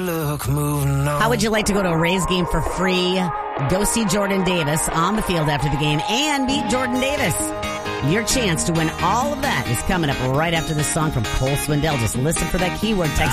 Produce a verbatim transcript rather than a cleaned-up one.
look, moving on. How would you like to go to a Rays game for free? Go see Jordan Davis on the field after the game and meet Jordan Davis. Your chance to win all of that is coming up right after this song from Cole Swindell. Just listen for that keyword. Text